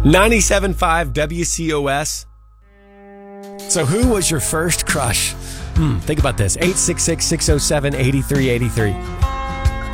97.5 WCOS. So who was your first crush? Think about this. 866-607-8383.